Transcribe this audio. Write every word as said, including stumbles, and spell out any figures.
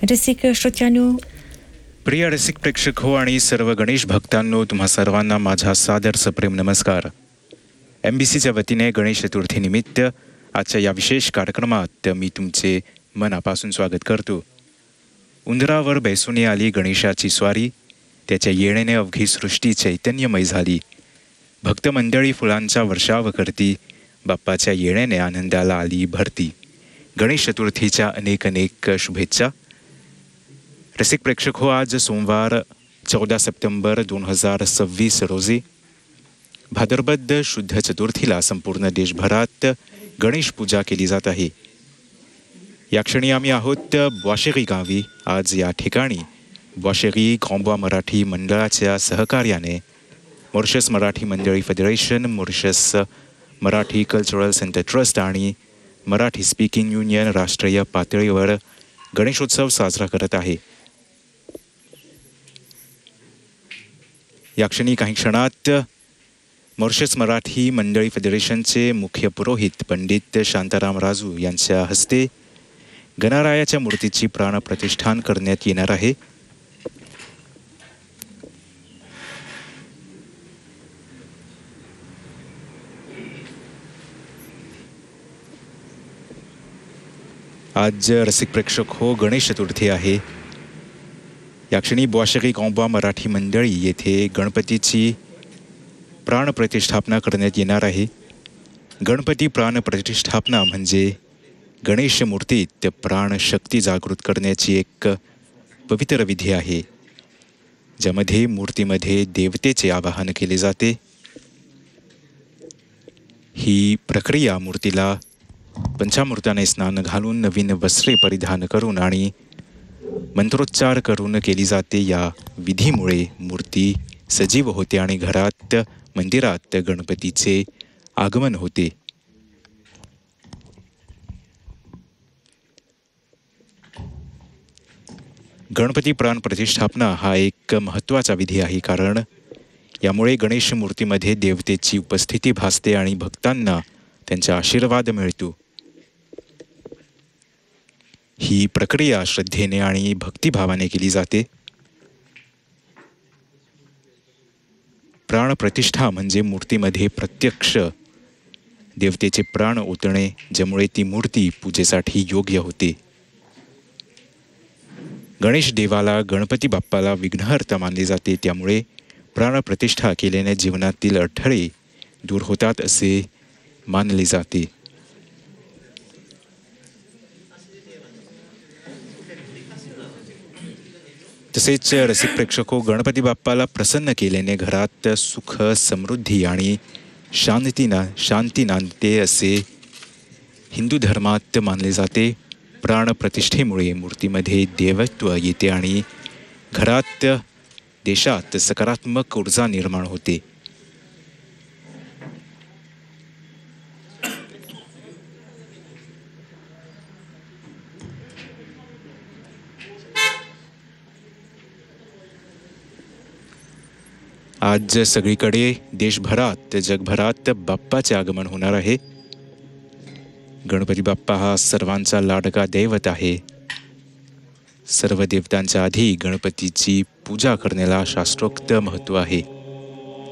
रसिक श्रोत्यांनो, प्रिय रसिक प्रेक्षक हो आणि सर्व गणेश भक्तांनो, तुम्हा सर्वांना माझा सादर सप्रेम नमस्कार. एम बी सीच्या वतीने गणेश चतुर्थीनिमित्त आजच्या या विशेष कार्यक्रमात मी तुमचे मनापासून स्वागत करतो. उंदरावर बैसून आली गणेशाची स्वारी, त्याच्या येण्याने अवघी सृष्टी चैतन्यमय झाली. भक्त मंडळी फुलांचा वर्षाव करती, बाप्पाच्या येण्याने आनंदाला आली भरती. गणेश चतुर्थीच्या अनेक अनेक शुभेच्छा. रसिक प्रेक्षक हो, आज सोमवार चौदा सप्टेंबर दोन हजार सव्वीस रोजी भाद्रपद शुद्ध चतुर्थीला संपूर्ण देशभरात गणेश पूजा केली जात आहे. या क्षणी आम्ही आहोत ब्वाशेरी गावी. आज या ठिकाणी ब्वाशेरी ग्रॉम्बॉ मराठी मंडळाच्या सहकार्याने मॉरिशस मराठी मंडळी federation, Mauritius Marathi cultural centre trust आणि मराठी स्पीकिंग युनियन राष्ट्रीय पातळीवर गणेशोत्सव साजरा करत आहे. या क्षणी काही क्षणात मॉरिशस मराठी मंडळी फेडरेशनचे मुख्य पुरोहित पंडित शांताराम राजू यांच्या हस्ते गणरायाच्या मूर्तीची प्राणप्रतिष्ठान करण्यात येणार आहे. आज रसिक प्रेक्षक हो, गणेश चतुर्थी आहे. या क्षणी ब्वाशेरी ग्रॉम्बॉ मराठी मंडळी येथे गणपतीची प्राणप्रतिष्ठापना करण्यात येणार आहे. गणपती प्राणप्रतिष्ठापना म्हणजे गणेश मूर्तीत प्राणशक्ती जागृत करण्याची एक पवित्र विधी आहे, ज्यामध्ये मूर्तीमध्ये देवतेचे आवाहन केले जाते. ही प्रक्रिया मूर्तीला पंचामृताने स्नान घालून, नवीन वस्त्रे परिधान करून आणि मंत्रोच्चार करून केली जाते. या विधीमुळे मूर्ती सजीव होते आणि घरात, मंदिरात गणपतीचे आगमन होते. गणपती प्राण प्रतिष्ठापना हा एक महत्त्वाचा विधी आहे, कारण यामुळे गणेश मूर्तीमध्ये देवतेची उपस्थिती भासते आणि भक्तांना त्यांचा आशीर्वाद मिळतो. ही प्रक्रिया श्रद्धेने आणि भक्तिभावाने केली जाते. प्राणप्रतिष्ठा म्हणजे मूर्तीमध्ये प्रत्यक्ष देवतेचे प्राण ओतणे, ज्यामुळे ती मूर्ती पूजेसाठी योग्य होते. गणेश देवाला, गणपती बाप्पाला विघ्नहर्ता मानले जाते, त्यामुळे प्राणप्रतिष्ठा केल्याने जीवनातील अडथळे दूर होतात असे मानले जाते. तसेच रसिक प्रेक्षको, गणपती बाप्पाला प्रसन्न केल्याने घरात सुख, समृद्धी आणि शांती ना शांती नांदते असे हिंदू धर्मात मानले जाते. प्राणप्रतिष्ठेमुळे मूर्तीमध्ये देवत्व येते आणि घरात, देशात सकारात्मक ऊर्जा निर्माण होते. आज सगळीकडे, देशभरात, जगभरात बाप्पाचे आगमन होणार आहे. गणपती बाप्पा हा सर्वांचा लाडका दैवत आहे. सर्व देवतांच्या आधी गणपतीची पूजा करण्याला शास्त्रोक्त महत्त्व आहे.